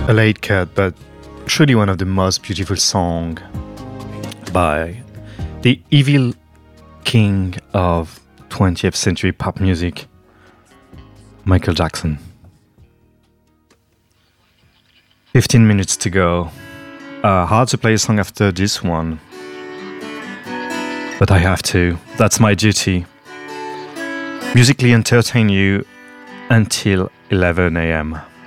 A late cut, but truly one of the most beautiful songs by the evil king of 20th century pop music, Michael Jackson. 15 minutes to go. Hard to play a song after this one, but I have to. That's my duty. Musically entertain you until 11 a.m.